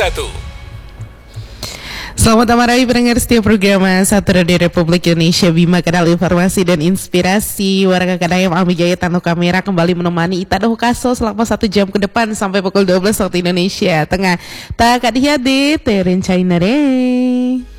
Selamat malam pendengar setia program Satu Radio Republik Indonesia, Bima Kanal Informasi dan Inspirasi. Warga Kadayam Ami Jaya Tanu Kamera kembali menemani Ita Doh Kaso selama 1 jam ke depan sampai pukul 12 waktu Indonesia Tengah. Tak kadiha de Terin China re.